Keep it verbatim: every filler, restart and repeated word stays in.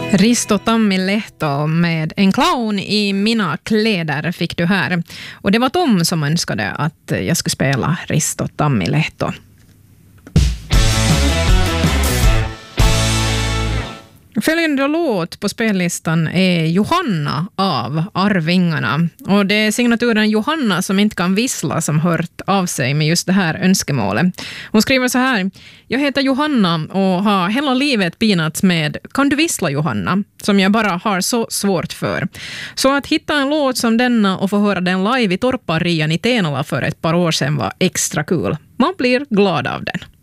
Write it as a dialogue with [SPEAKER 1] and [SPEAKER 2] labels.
[SPEAKER 1] Risto Tammilehto med En clown i mina kläder fick du här. Och det var Tom som önskade att jag skulle spela Risto Tammilehto. Följande låt på spellistan är Johanna av Arvingarna. Och det är signaturen Johanna som inte kan vissla som hört av sig med just det här önskemålet. Hon skriver så här: jag heter Johanna och har hela livet pinats med Kan du vissla Johanna? Som jag bara har så svårt för. Så att hitta en låt som denna och få höra den live i Torpparian i Tenala för ett par år sedan var extra kul. Man blir glad av den.